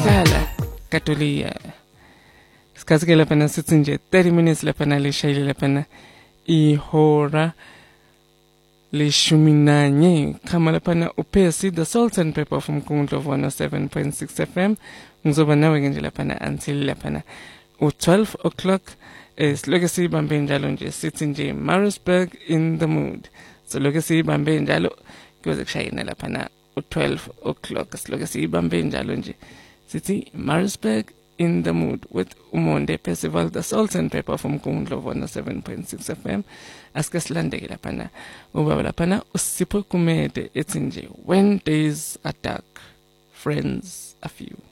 Cala Katolia Sikhathi ke lapha sithi nje 30 minutes lapha nalishayile lapha ihora le11 khama lapha uPercy the Salt and Pepper from Mkundlo 107.6 FM ngizoba nawe ke nje lapha until lapha u12 o'clock siloke sibambe njalo nje sithi nje Maritzburg in the mood siloke sibambe njalo kuze kushayina lapha u12 o'clock siloke sibambe njalo nje sithi Maritzburg in the mood with Umonde Percival the Salt and Pepper from Mkundlo 107.6 FM aske silandeke lapha ubaba lapha uSipho Kumede ethi nje when days are dark friends are few.